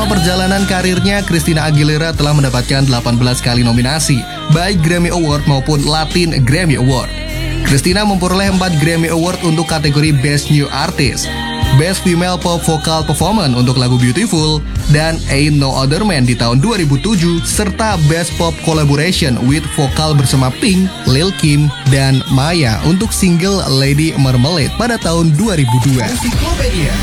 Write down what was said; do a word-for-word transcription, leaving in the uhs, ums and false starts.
perjalanan karirnya, Christina Aguilera telah mendapatkan delapan belas kali nominasi, baik Grammy Award maupun Latin Grammy Award. Christina memperoleh empat Grammy Award untuk kategori Best New Artist, Best Female Pop Vocal Performance untuk lagu Beautiful, dan Ain't No Other Man di tahun dua ribu tujuh, serta Best Pop Collaboration with Vokal bersama Pink, Lil Kim, dan Maya untuk single Lady Marmalade pada tahun dua ribu dua.